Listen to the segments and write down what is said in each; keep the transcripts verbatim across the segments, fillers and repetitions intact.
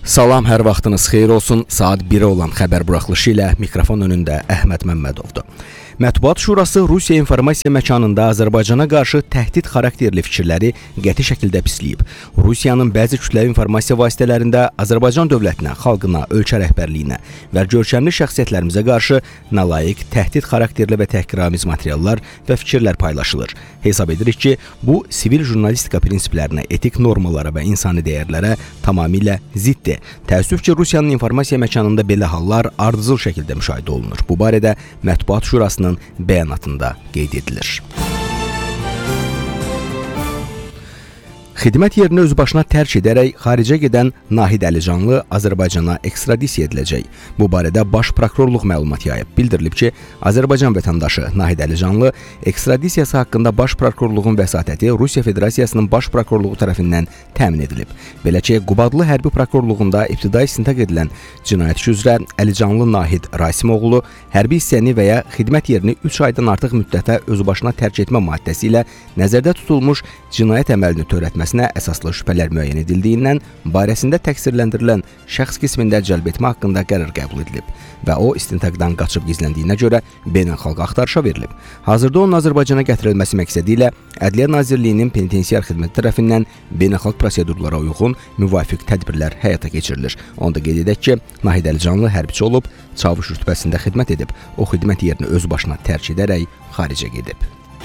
Salam, hər vaxtınız xeyir olsun. Saat birə olan xəbər buraxılışı ilə mikrofon önündə Əhməd Məmmədovdur. Mətbuat Şurası Rusiya informasiya məkanında Azərbaycana qarşı təhdid xarakterli fikirləri qəti şəkildə pisləyib. Rusiyanın bəzi kütləvi informasiya vasitələrində Azərbaycan dövlətinə, xalqına, ölkə rəhbərliyinə və görkəmli şəxsiyyətlərimizə qarşı nalayiq, təhdid xarakterli və təhqiramiz materiallar və fikirlər paylaşılır. Hesab edirik ki, bu sivil jurnalistika prinsiplərinə, etik normalara və insani dəyərlərə tamamilə ziddir. Təəssüf ki, Rusiyanın informasiya məkanında belə hallar ardıcıl şəkildə müşahidə olunur. Bu barədə Mətbuat Şurasının bəyanatında qeyd edilir. Xidmət yerini özbaşına tərk edərək xaricə gedən Nahid Əlicanlı Azərbaycana ekstradisiya ediləcək. Bu barədə Baş Prokurorluq məlumat yayıb. Bildirilib ki, Azərbaycan vətəndaşı Nahid Əlicanlı ekstradisiyası haqqında Baş Prokurorluğun vəsatəti Rusiya Federasiyasının Baş Prokurorluğu tərəfindən təmin edilib. Belə ki, Qubadlı Hərbi Prokurorluğunda ibtidai istintaq edilən cinayət işi üzrə Əlicanlı Nahid Rasimoğlu hərbi hissəni və ya xidmət yerini üç aydan artıq müddətə özbaşına tərk etmə maddəsi ilə nəzərdə tutulmuş cinayət əməlini törətməsinə əsaslı şübhələr müəyyən edildiyindən barəsində təqsirləndirilən şəxs qismində cəlb etmə haqqında qərar qəbul edilib və o istintaqdan qaçıb gizləndiyinə görə beynəlxalq axtarışa verilib. Hazırda onun Azərbaycana gətirilməsi məqsədi ilə Ədliyyə Nazirliyinin penitensiar xidməti tərəfindən beynəlxalq prosedurlara uyğun müvafiq tədbirlər həyata keçirilir. Onda qeyd edək ki, Nahid Əlicanlı hərbiçi olub, çavuş rütbəsində xidmət edib. O xidmət yerini öz başına tərk edərək xaricə gedib.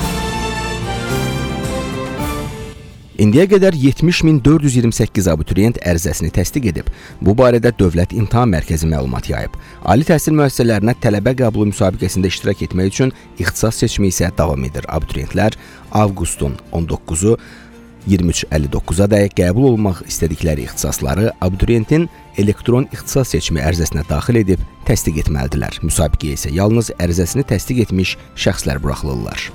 İndiyə qədər yetmiş min dörd yüz iyirmi səkkiz abituriyent ərizəsini təsdiq edib. Bu barədə Dövlət İmtahan Mərkəzi məlumat yayıb. Ali təhsil müəssisələrinə tələbə qəbulu müsabiqəsində iştirak etmək üçün ixtisas seçimi isə davam edir. Abituriyentlər avqustun on doqquzu iyirmi üç əlli doqquzadək qəbul olmaq istədikləri ixtisasları abituriyentin elektron ixtisas seçimi ərizəsinə daxil edib təsdiq etməlidirlər. Müsabiqəyə isə yalnız ərizəsini təsdiq etmiş şəxslər buraxılırlar.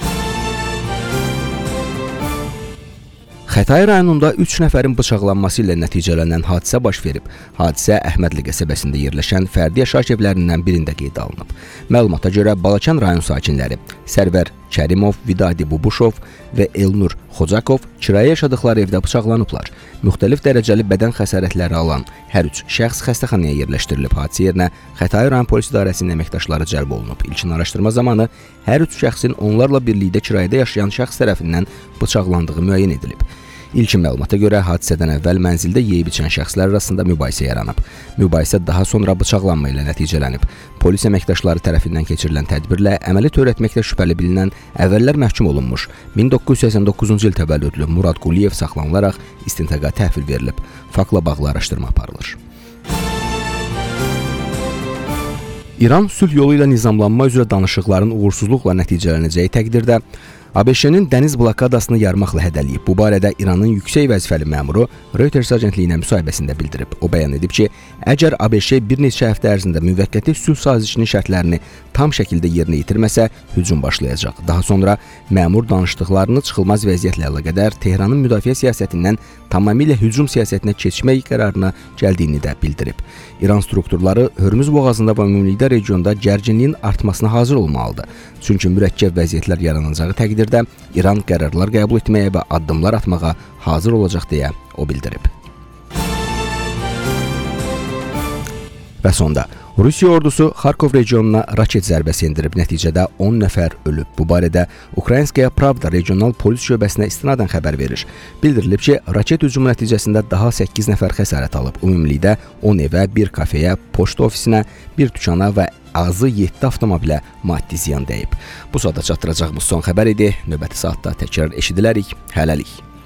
Xətai rayonunda üç nəfərin bıçaqlanması ilə nəticələnən hadisə baş verib. Hadisə Əhmədli qəsəbəsində yerləşən fərdi yaşayış evlərindən birində qeydə alınıb. Məlumata görə Balakən rayon sakinləri Sərvər Kərimov, Vidadi Bubuşov və Elnur Xocakov kirayə yaşadıkları evdə bıçaqlanıblar. Müxtəlif dərəcəli bədən xəsarətləri alan hər üç şəxs xəstəxanaya yerləşdirilib. Hadisə yerinə Xətai rayon polis idarəsinin əməkdaşları cəlb olunub. İlkin araşdırma zamanı hər üç şəxsin onlarla birlikdə kirayədə yaşayan şəxs tərəfindən bıçaqlandığı müəyyən edilib. İlkin məlumata görə hadisədən əvvəl mənzildə yeyib içən şəxslər arasında mübahisə yaranıb. Mübahisə daha sonra bıçaqlanma ilə nəticələnib. Polis əməkdaşları tərəfindən keçirilən tədbirlə əməli törətməkdə şübhəli bilinən əvvəllər məhkum olunmuş min doqquz yüz səksən doqquzuncu il təvəllüdlü Murad Quliyev saxlanılaraq istintaqa təhvil verilib. Faktla bağlı araşdırma aparılır. İran sülh yolu ilə nizamlanma üzrə danışıqların uğursuzluqla nəticələnəcəyi təqdirdə ABŞ-nin dəniz blokadasını yarmaqla hədələyib. Bu barədə İranın yüksək vəzifəli məmuru Reuters agentliyinə müsahibəsində bildirib. O bəyan edib ki, əgər ABŞ bir neçə həftə ərzində müvəqqəti sülh sazişinin şərtlərini tam şəkildə yerinə yetirməsə, hücum başlayacaq. Daha sonra məmur danışdıqlarını çıxılmaz vəziyyətlə əlaqədar Tehranın müdafiə siyasətindən tamamilə hücum siyasətinə keçmək qərarına gəldiyini də bildirib. İran strukturları Hörmüz boğazında və ümumilikdə regionda gərginliyin artmasına hazır olmalıdır. Çünki mürəkkəb vəziyyətlər yaranacağı təqdirdə İran qərarlar qəbul etməyə və addımlar atmağa hazır olacaq deyə o bildirib. Və sonda Rusiya ordusu Xarkov regionuna raket zərbəsi endirib, nəticədə on nəfər ölüb. Bu barədə Ukraynskaya Pravda regional polis şöbəsinə istinadən xəbər verir. Bildirilib ki, raket hücumu nəticəsində daha səkkiz nəfər xəsarət alıb. Ümumilikdə on evə, bir kafeyə, poçt ofisinə, bir dükana və azı yeddi avtomobilə maddi ziyan dəyib. Bu saata çatdıracağımız son xəbər idi. Növbəti saatda təkrar eşidilərik. Hələlik.